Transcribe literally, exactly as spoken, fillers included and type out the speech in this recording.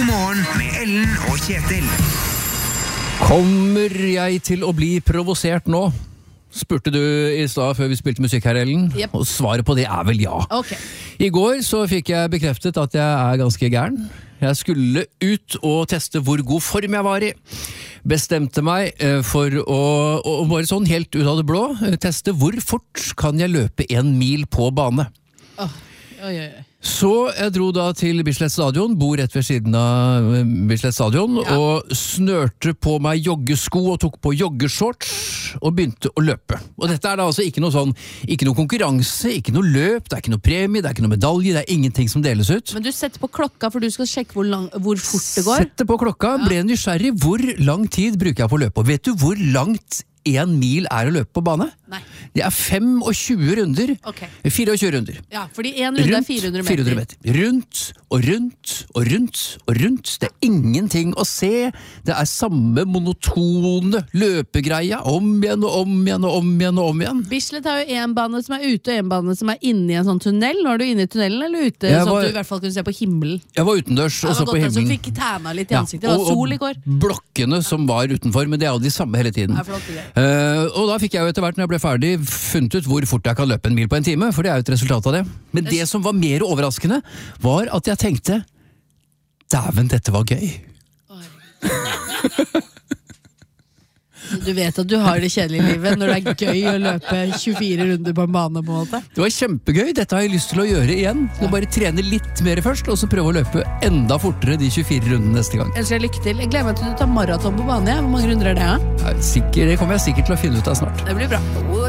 morgen med Ellen og Kjetil. Kommer jeg til å bli provosert nå? Spurte du i stad før vi spilte musikk her, Ellen? Yep. Og svaret på det er vel ja. Ok. I går så fikk jeg bekreftet at jeg er ganske gæren. Jeg skulle ut og teste hvor god form jeg var i. Bestemte meg eh, for å, å bare sånn helt ut av det blå, eh, teste hvor fort kan jeg løpe en mil på bane. Åh, oi, oi, oi. Så jeg dro da til Bislett Stadion, bor rett ved siden av eh, Bislett Stadion, Ja. og snørte på meg joggesko og tok på joggeshorts og begynte å løpe. Og dette er da altså ikke noe sånn, ikke noe konkurranse, ikke noe løp, det er ikke noe premie, det er ikke noe medalje, det er ingenting som deles ut. Men du setter på klokka for du skal sjekke hvor, lang, hvor fort det går. Sette på klokka, ble nysgjerrig, hvor lang tid bruker jeg på å løpe? Og vet du hvor langt en mil er å løpe på bane? Nei. Det er tjuefem runder. Ok. tjuefire runder. Ja, fordi en runde er fire hundre meter. fire hundre meter. Rundt og rundt og rundt og rundt. Det er ingenting å se. Det er samme monotone løpegreia. Om igjen og om igjen og om igjen og om igjen. Bislett har jo en bane som er ute, og en bane som er inne i en sånn tunnel. Nå er du inne i tunnelen eller ute, Jeg sånn var- at du i hvert fall kunne se på himmelen. Jeg var utendørs og Det så var på godt at du himmelen. fikk tæna litt i Ja, ansiktet. Det var og- sol i går. Og blokkene som var utenfor, men det er jo de samme hele tiden. Ja, flott, det. Eh, og da fikk jeg jo etter hvert, når jeg ble ferdig, funnet ut hvor fort jeg kan løpe en mil på en time, for det er jo et resultat av det. Men det som var mer overraskende, var at jeg tenkte, dæven, dette var gøy. Du vet at du har det kjedelige livet når det er gøy å løpe tjuefire runder på en bane, på en måte. Det var kjempegøy, dette har jeg lyst til å gjøre igjen. Så bare trene litt mer først, og så prøve å løpe enda fortere de tjuefire rundene neste gang. Ellers jeg lykke til. Jeg gleder meg til du tar maraton på bane. Hvor mange runder er det? Ja? Ja, sikker, det kommer jeg sikkert til å finne ut av snart. Det blir bra.